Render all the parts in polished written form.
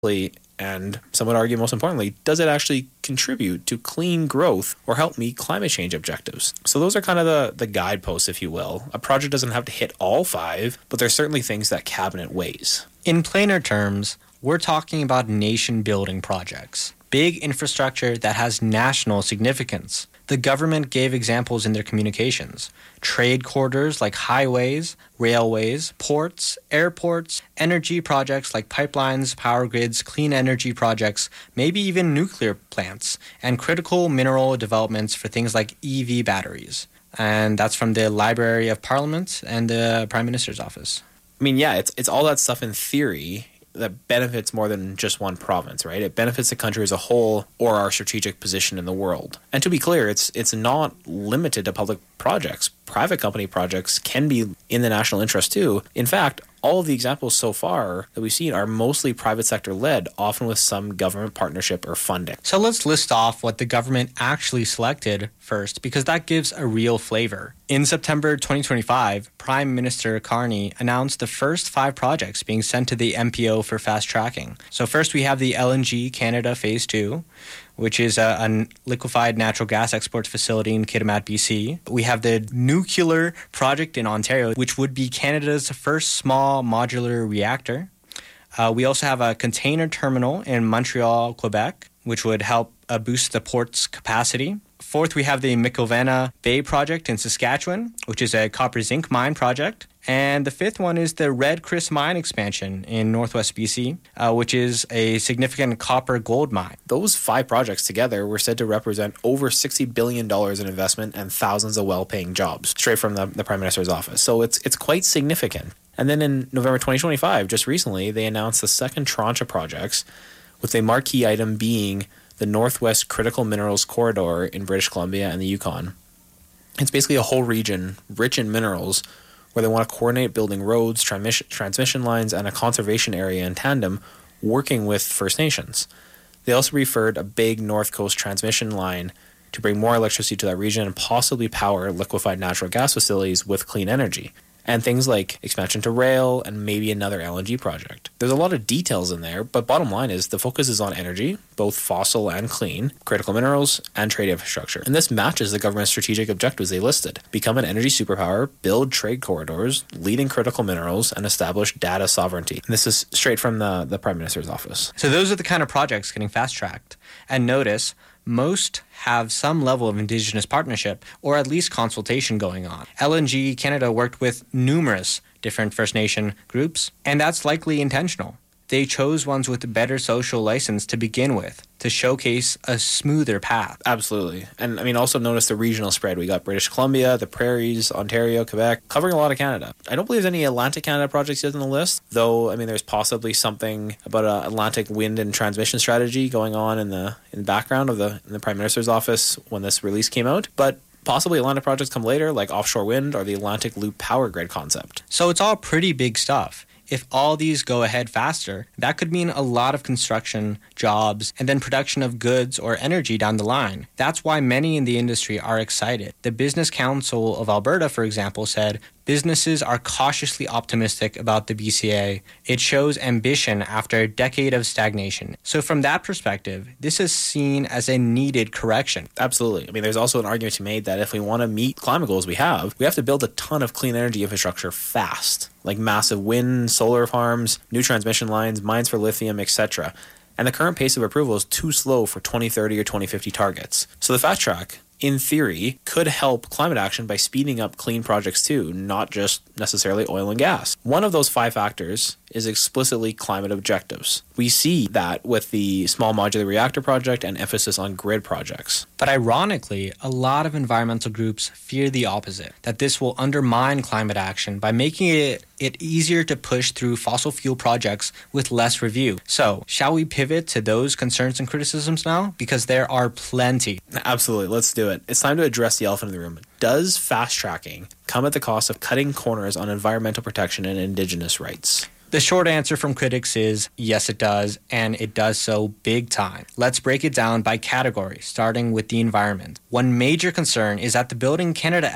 And some would argue, most importantly, does it actually contribute to clean growth or help meet climate change objectives? So those are kind of the guideposts, if you will. A project doesn't have to hit all five, but there's certainly things that cabinet weighs. In plainer terms, we're talking about nation-building projects, big infrastructure that has national significance. The government gave examples in their communications. Trade corridors like highways, railways, ports, airports, energy projects like pipelines, power grids, clean energy projects, maybe even nuclear plants, and critical mineral developments for things like EV batteries. And that's from the Library of Parliament and the Prime Minister's office. I mean, yeah, it's all that stuff in theory that benefits more than just one province, right? It benefits the country as a whole or our strategic position in the world. And to be clear, it's not limited to public projects. Private company projects can be in the national interest too. In fact, all of the examples so far that we've seen are mostly private sector led, often with some government partnership or funding. So let's list off what the government actually selected first, because that gives a real flavor. In September 2025, Prime Minister Carney announced the first 5 projects being sent to the MPO for fast tracking. So first we have the LNG Canada Phase 2, which is a liquefied natural gas export facility in Kitimat, BC. We have the nuclear project in Ontario, which would be Canada's first small modular reactor. We also have a container terminal in Montreal, Quebec, which would help boost the port's capacity. Fourth, we have the Micovena Bay project in Saskatchewan, which is a copper zinc mine project. And the fifth one is the Red Chris mine expansion in northwest BC, which is a significant copper gold mine. Those 5 projects together were said to represent over $60 billion in investment and thousands of well-paying jobs, straight from the Prime Minister's office. So it's quite significant. And then in November 2025, just recently, they announced the second tranche of projects, with a marquee item being the Northwest Critical Minerals Corridor in British Columbia and the Yukon. It's basically a whole region rich in minerals where they want to coordinate building roads, transmission lines, and a conservation area in tandem, working with First Nations. They also referred a big North Coast transmission line to bring more electricity to that region and possibly power liquefied natural gas facilities with clean energy. And things like expansion to rail and maybe another LNG project. There's a lot of details in there, but bottom line is the focus is on energy, both fossil and clean, critical minerals, and trade infrastructure. And this matches the government's strategic objectives they listed. Become an energy superpower, build trade corridors, lead in critical minerals, and establish data sovereignty. And this is straight from the Prime Minister's office. So those are the kind of projects getting fast-tracked. And notice, most have some level of Indigenous partnership or at least consultation going on. LNG Canada worked with numerous different First Nation groups, and that's likely intentional. They chose ones with a better social license to begin with to showcase a smoother path. Absolutely. And I mean, also notice the regional spread. We got British Columbia, the Prairies, Ontario, Quebec, covering a lot of Canada. I don't believe there's any Atlantic Canada projects yet on the list, though, I mean, there's possibly something about an Atlantic wind and transmission strategy going on in the background of in the Prime Minister's office when this release came out. But possibly Atlantic projects come later, like offshore wind or the Atlantic Loop power grid concept. So it's all pretty big stuff. If all these go ahead faster, that could mean a lot of construction, jobs, and then production of goods or energy down the line. That's why many in the industry are excited. The Business Council of Alberta, for example, said businesses are cautiously optimistic about the BCA. It shows ambition after a decade of stagnation. So from that perspective, this is seen as a needed correction. Absolutely. I mean, there's also an argument to be made that if we want to meet climate goals we have to build a ton of clean energy infrastructure fast, like massive wind, solar farms, new transmission lines, mines for lithium, etc. And the current pace of approval is too slow for 2030 or 2050 targets. So the fast track, in theory, could help climate action by speeding up clean projects too, not just necessarily oil and gas. One of those 5 factors is explicitly climate objectives. We see that with the small modular reactor project and emphasis on grid projects. But ironically, a lot of environmental groups fear the opposite, that this will undermine climate action by making it easier to push through fossil fuel projects with less review. So, shall we pivot to those concerns and criticisms now? Because there are plenty. Absolutely, let's do it. It's time to address the elephant in the room. Does fast tracking come at the cost of cutting corners on environmental protection and Indigenous rights? The short answer from critics is yes, it does, and it does so big time. Let's break it down by category, starting with the environment. One major concern is that the Building Canada Act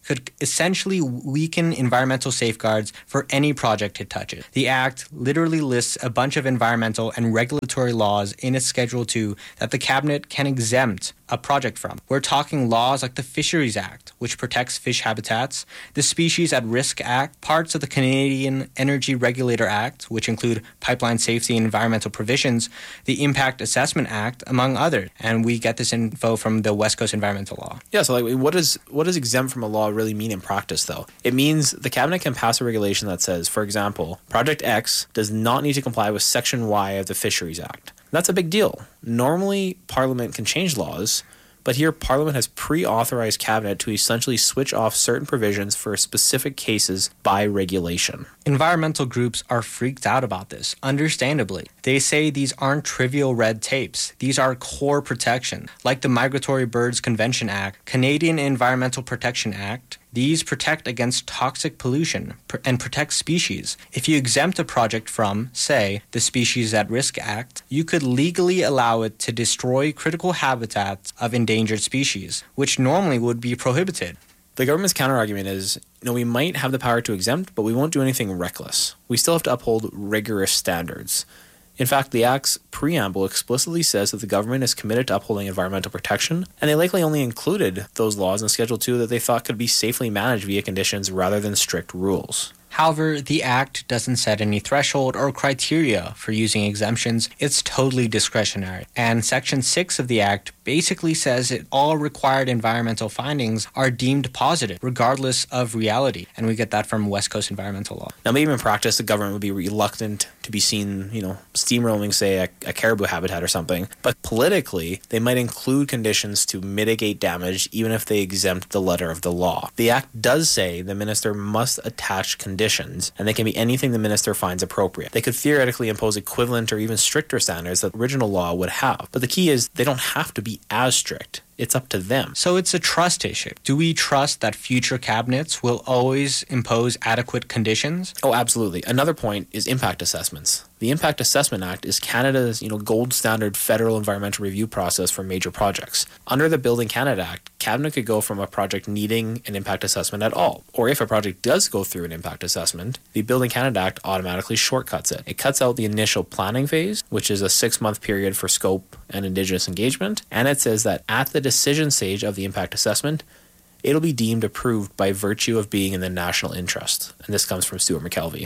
could essentially weaken environmental safeguards for any project it touches. The Act literally lists a bunch of environmental and regulatory laws in its Schedule 2 that the Cabinet can exempt a project from. We're talking laws like the Fisheries Act, which protects fish habitats, the Species at Risk Act, parts of the Canadian Energy Regulator Act, which include pipeline safety and environmental provisions, the Impact Assessment Act, among others. And we get this info from the West Coast Environmental Law. Yeah, so what does exempt from a law really mean in practice, though? It means the Cabinet can pass a regulation that says, for example, Project X does not need to comply with Section Y of the Fisheries Act. That's a big deal. Normally, Parliament can change laws, but here Parliament has pre-authorized Cabinet to essentially switch off certain provisions for specific cases by regulation. Environmental groups are freaked out about this, understandably. They say these aren't trivial red tapes. These are core protection, like the Migratory Birds Convention Act, Canadian Environmental Protection Act. These protect against toxic pollution and protect species. If you exempt a project from, say, the Species at Risk Act, you could legally allow it to destroy critical habitats of endangered species, which normally would be prohibited. The government's counterargument is, we might have the power to exempt, but we won't do anything reckless. We still have to uphold rigorous standards. In fact, the Act's preamble explicitly says that the government is committed to upholding environmental protection, and they likely only included those laws in Schedule 2 that they thought could be safely managed via conditions rather than strict rules. However, the Act doesn't set any threshold or criteria for using exemptions. It's totally discretionary. And Section 6 of the Act basically says that all required environmental findings are deemed positive, regardless of reality. And we get that from West Coast Environmental Law. Now, maybe in practice, the government would be reluctant to be seen, steamrolling, say, a caribou habitat or something. But politically, they might include conditions to mitigate damage, even if they exempt the letter of the law. The Act does say the minister must attach conditions, and they can be anything the minister finds appropriate. They could theoretically impose equivalent or even stricter standards that original law would have. But the key is they don't have to be as strict. It's up to them. So it's a trust issue. Do we trust that future cabinets will always impose adequate conditions? Oh, absolutely. Another point is impact assessments. The Impact Assessment Act is Canada's, gold standard federal environmental review process for major projects. Under the Building Canada Act, Cabinet could go from a project needing an impact assessment at all. Or if a project does go through an impact assessment, the Building Canada Act automatically shortcuts it. It cuts out the initial planning phase, which is a 6-month period for scope and Indigenous engagement, and it says that at the decision stage of the impact assessment, it'll be deemed approved by virtue of being in the national interest. And this comes from Stuart McKelvey.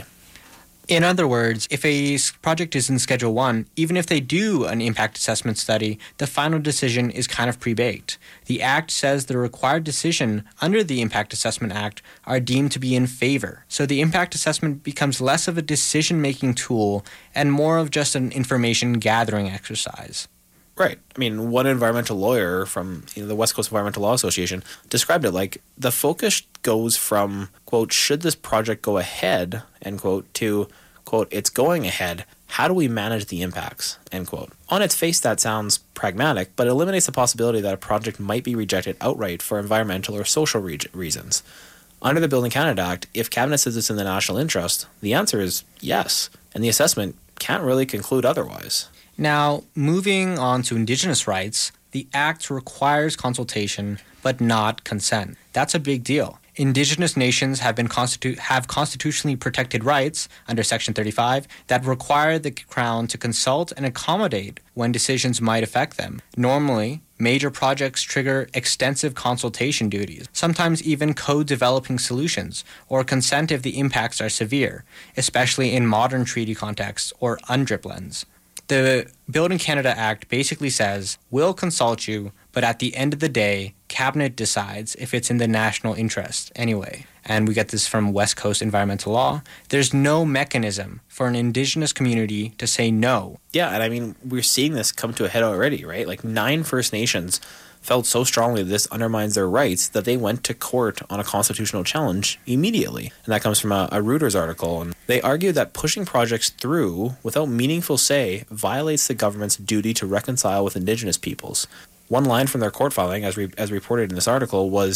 In other words, if a project is in Schedule 1, even if they do an impact assessment study, the final decision is kind of pre-baked. The Act says the required decision under the Impact Assessment Act are deemed to be in favor. So the impact assessment becomes less of a decision-making tool and more of just an information-gathering exercise. Right. One environmental lawyer from the West Coast Environmental Law Association described it like the focus goes from, quote, should this project go ahead, end quote, to, quote, it's going ahead. How do we manage the impacts, end quote. On its face, that sounds pragmatic, but it eliminates the possibility that a project might be rejected outright for environmental or social reasons. Under the Building Canada Act, if Cabinet says it's in the national interest, the answer is yes, and the assessment can't really conclude otherwise. Now, moving on to Indigenous rights, the Act requires consultation, but not consent. That's a big deal. Indigenous nations have constitutionally protected rights under Section 35 that require the Crown to consult and accommodate when decisions might affect them. Normally, major projects trigger extensive consultation duties, sometimes even co-developing solutions, or consent if the impacts are severe, especially in modern treaty contexts or UNDRIP. The Building Canada Act basically says, we'll consult you, but at the end of the day, Cabinet decides if it's in the national interest anyway. And we get this from West Coast Environmental Law. There's no mechanism for an Indigenous community to say no. Yeah, and we're seeing this come to a head already, right? 9 First Nations felt so strongly that this undermines their rights that they went to court on a constitutional challenge immediately. And that comes from a Reuters article. And they argued that pushing projects through without meaningful say violates the government's duty to reconcile with Indigenous peoples. One line from their court filing, as reported in this article, was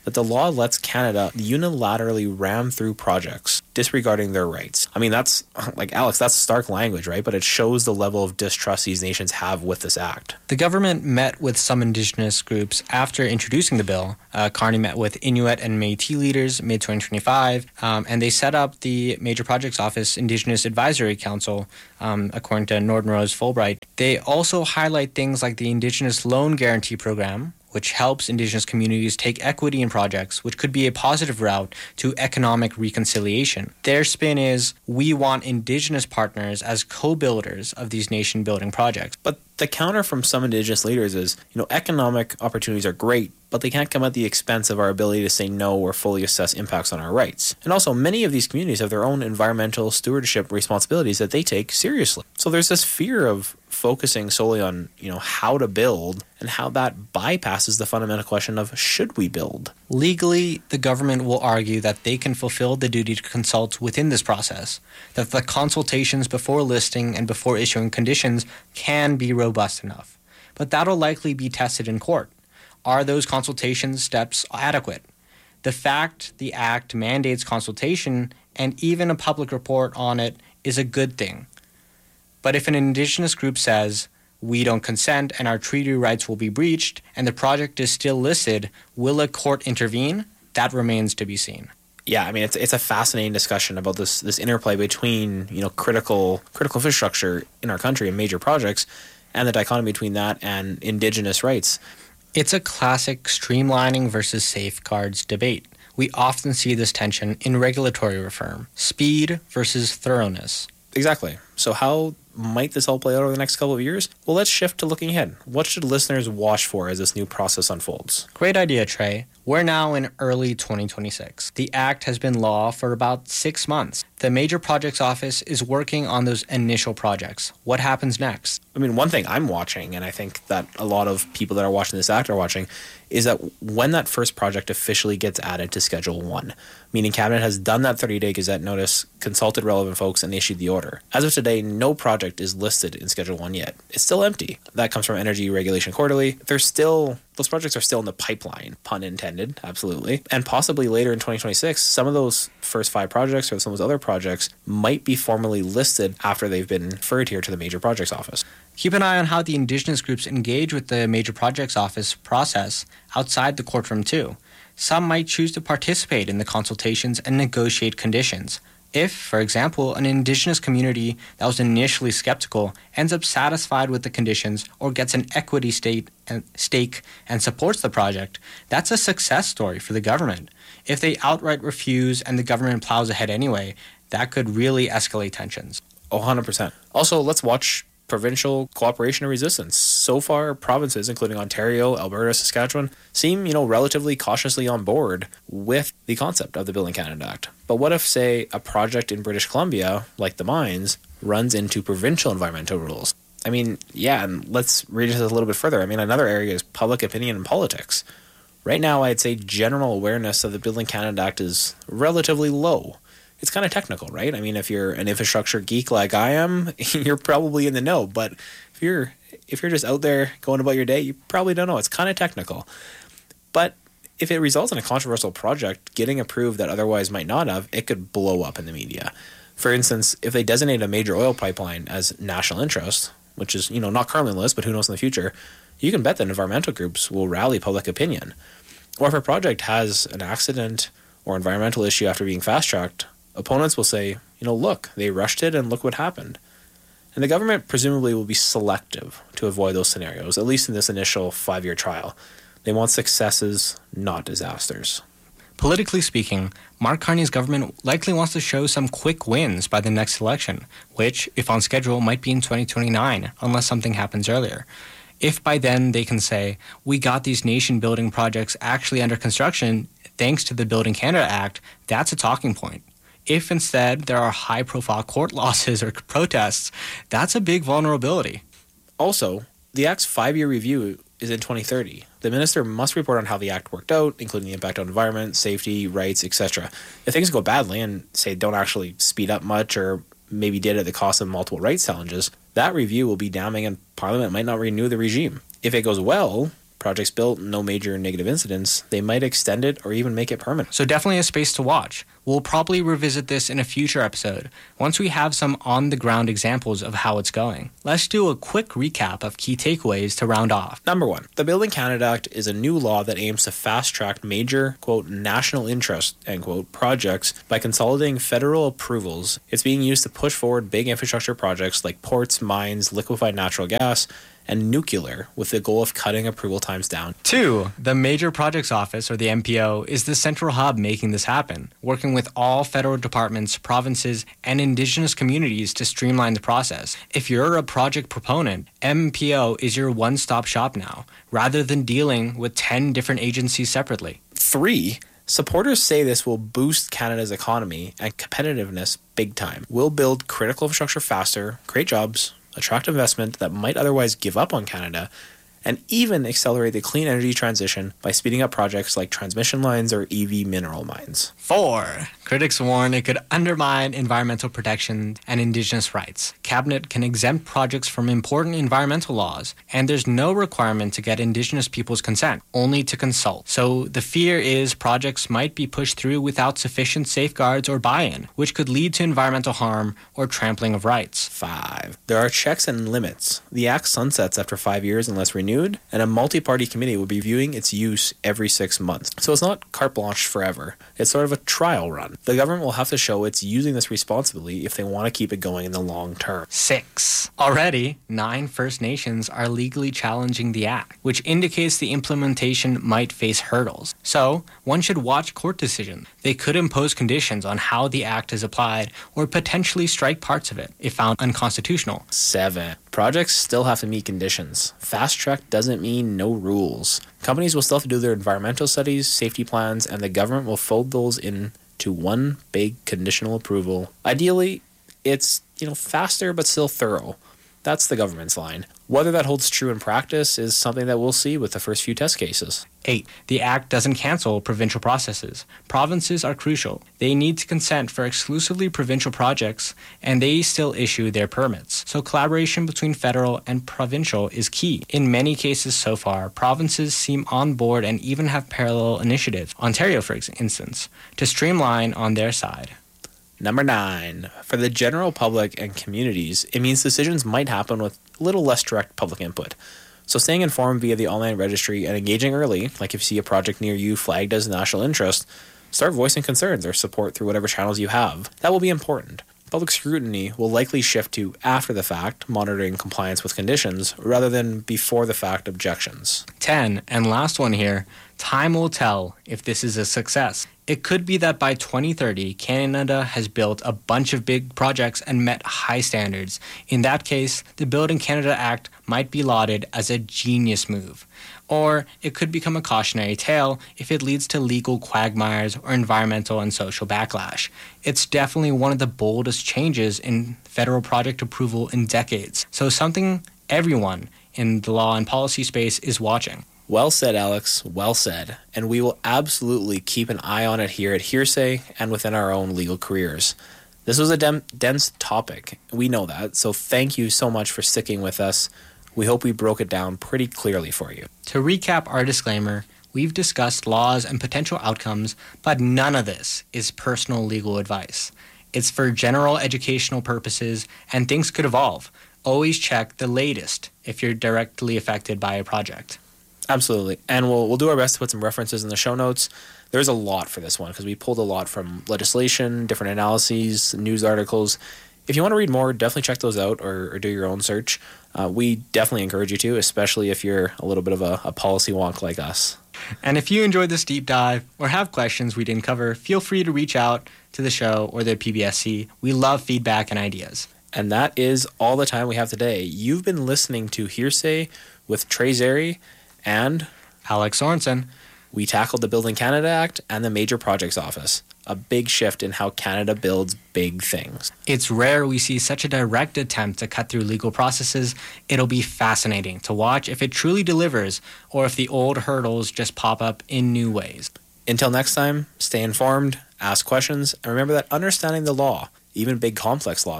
that the law lets Canada unilaterally ram through projects, disregarding their rights. I mean, that's, like, Alex, that's stark language, right? But it shows the level of distrust these nations have with this act. The government met with some Indigenous groups after introducing the bill. Carney met with Inuit and Métis leaders mid-2025, and they set up the Major Projects Office Indigenous Advisory Council, according to Norton Rose Fulbright. They also highlight things like the Indigenous Loan Guarantee Program, which helps Indigenous communities take equity in projects, which could be a positive route to economic reconciliation. Their spin is, we want Indigenous partners as co-builders of these nation-building projects. But the counter from some Indigenous leaders is, economic opportunities are great, but they can't come at the expense of our ability to say no or fully assess impacts on our rights. And also, many of these communities have their own environmental stewardship responsibilities that they take seriously. So there's this fear of focusing solely on, how to build, and how that bypasses the fundamental question of, should we build? Legally, the government will argue that they can fulfill the duty to consult within this process, that the consultations before listing and before issuing conditions can be robust enough. But that'll likely be tested in court. Are those consultation steps adequate? The fact the Act mandates consultation and even a public report on it is a good thing. But if an Indigenous group says, we don't consent and our treaty rights will be breached, and the project is still listed, will a court intervene? That remains to be seen. Yeah, I mean, it's a fascinating discussion about this interplay between, critical infrastructure in our country and major projects, and the dichotomy between that and Indigenous rights. It's a classic streamlining versus safeguards debate. We often see this tension in regulatory reform, speed versus thoroughness. Exactly. So how might this all play out over the next couple of years? Well, let's shift to looking ahead. What should listeners watch for as this new process unfolds? Great idea, Trey. We're now in early 2026. The Act has been law for about 6 months. The Major Projects Office is working on those initial projects. What happens next? I mean, one thing I'm watching, and I think that a lot of people that are watching this Act are watching, is that when that first project officially gets added to Schedule 1, meaning Cabinet has done that 30-day Gazette notice, consulted relevant folks, and issued the order. As of today, no project is listed in Schedule 1 yet. It's still empty. That comes from Energy Regulation Quarterly. Those projects are still in the pipeline, pun intended, absolutely. And possibly later in 2026, some of those first 5 projects or some of those other projects might be formally listed after they've been referred here to the Major Projects Office. Keep an eye on how the Indigenous groups engage with the Major Projects Office process outside the courtroom too. Some might choose to participate in the consultations and negotiate conditions. If, for example, an Indigenous community that was initially skeptical ends up satisfied with the conditions or gets an equity stake and supports the project, that's a success story for the government. If they outright refuse and the government plows ahead anyway, that could really escalate tensions. 100%. Also, let's watch provincial cooperation and resistance. So far, provinces, including Ontario, Alberta, Saskatchewan, seem, relatively cautiously on board with the concept of the Building Canada Act. But what if, say, a project in British Columbia, like the mines, runs into provincial environmental rules? I mean, yeah, and let's read this a little bit further. I mean, another area is public opinion and politics. Right now, I'd say general awareness of the Building Canada Act is relatively low. It's kind of technical, right? I mean, if you're an infrastructure geek like I am, you're probably in the know. But if you're just out there going about your day, you probably don't know. It's kind of technical. But if it results in a controversial project getting approved that otherwise might not have, it could blow up in the media. For instance, if they designate a major oil pipeline as national interest, which is, not currently on the list, but who knows in the future, you can bet that environmental groups will rally public opinion. Or if a project has an accident or environmental issue after being fast-tracked, opponents will say, look, they rushed it and look what happened. And the government presumably will be selective to avoid those scenarios, at least in this initial 5-year trial. They want successes, not disasters. Politically speaking, Mark Carney's government likely wants to show some quick wins by the next election, which, if on schedule, might be in 2029, unless something happens earlier. If by then they can say, we got these nation-building projects actually under construction thanks to the Building Canada Act, that's a talking point. If instead there are high-profile court losses or protests, that's a big vulnerability. Also, the Act's 5-year review is in 2030. The minister must report on how the Act worked out, including the impact on environment, safety, rights, etc. If things go badly and, say, don't actually speed up much or maybe did at the cost of multiple rights challenges, that review will be damning and Parliament might not renew the regime. If it goes well, project's built, no major negative incidents, they might extend it or even make it permanent. So definitely a space to watch. We'll probably revisit this in a future episode once we have some on-the-ground examples of how it's going. Let's do a quick recap of key takeaways to round off. Number 1, the Building Canada Act is a new law that aims to fast-track major, quote, national interest, end quote, projects by consolidating federal approvals. It's being used to push forward big infrastructure projects like ports, mines, liquefied natural gas, and nuclear, with the goal of cutting approval times down. 2, the Major Projects Office, or the MPO, is the central hub making this happen, working with all federal departments, provinces, and Indigenous communities to streamline the process. If you're a project proponent, MPO is your one-stop shop now, rather than dealing with 10 different agencies separately. 3, supporters say this will boost Canada's economy and competitiveness big time. We'll build critical infrastructure faster, create jobs, attract investment that might otherwise give up on Canada, and even accelerate the clean energy transition by speeding up projects like transmission lines or EV mineral mines. 4, critics warn it could undermine environmental protection and Indigenous rights. Cabinet can exempt projects from important environmental laws, and there's no requirement to get Indigenous people's consent, only to consult. So the fear is projects might be pushed through without sufficient safeguards or buy-in, which could lead to environmental harm or trampling of rights. 5, there are checks and limits. The Act sunsets after 5 years unless renewed, and a multi-party committee will be reviewing its use every 6 months. So it's not carte blanche forever. It's sort of a trial run. The government will have to show it's using this responsibly if they want to keep it going in the long term. 6. Already, 9 First Nations are legally challenging the Act, which indicates the implementation might face hurdles. So, one should watch court decisions. They could impose conditions on how the Act is applied or potentially strike parts of it if found unconstitutional. 7. Projects still have to meet conditions. Fast track doesn't mean no rules. Companies will still have to do their environmental studies, safety plans, and the government will fold those into one big conditional approval. Ideally, it's, faster but still thorough. That's the government's line. Whether that holds true in practice is something that we'll see with the first few test cases. 8. The Act doesn't cancel provincial processes. Provinces are crucial. They need to consent for exclusively provincial projects, and they still issue their permits. So collaboration between federal and provincial is key. In many cases so far, provinces seem on board and even have parallel initiatives, Ontario for instance, to streamline on their side. Number 9, for the general public and communities, it means decisions might happen with a little less direct public input. So staying informed via the online registry and engaging early, like if you see a project near you flagged as national interest, start voicing concerns or support through whatever channels you have. That will be important. Public scrutiny will likely shift to after the fact, monitoring compliance with conditions, rather than before the fact objections. 10, and last one here, time will tell if this is a success. It could be that by 2030, Canada has built a bunch of big projects and met high standards. In that case, the Building Canada Act might be lauded as a genius move. Or it could become a cautionary tale if it leads to legal quagmires or environmental and social backlash. It's definitely one of the boldest changes in federal project approval in decades. So something everyone in the law and policy space is watching. Well said, Alex. Well said. And we will absolutely keep an eye on it here at Hearsay and within our own legal careers. This was a dense topic. We know that. So thank you so much for sticking with us. We hope we broke it down pretty clearly for you. To recap our disclaimer, we've discussed laws and potential outcomes, but none of this is personal legal advice. It's for general educational purposes, and things could evolve. Always check the latest if you're directly affected by a project. Absolutely. And we'll do our best to put some references in the show notes. There's a lot for this one because we pulled a lot from legislation, different analyses, news articles. If you want to read more, definitely check those out or do your own search. We definitely encourage you to, especially if you're a little bit of a policy wonk like us. And if you enjoyed this deep dive or have questions we didn't cover, feel free to reach out to the show or the PBSC. We love feedback and ideas. And that is all the time we have today. You've been listening to Hearsay with Trey Zeri and Alex Sorensen. We tackled the Building Canada Act and the Major Projects Office, a big shift in how Canada builds big things. It's rare we see such a direct attempt to cut through legal processes. It'll be fascinating to watch if it truly delivers or if the old hurdles just pop up in new ways. Until next time, stay informed, ask questions, and remember that understanding the law, even big complex laws,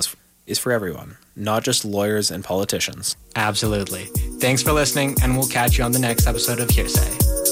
is for everyone, not just lawyers and politicians. Absolutely. Thanks for listening, and we'll catch you on the next episode of Hearsay.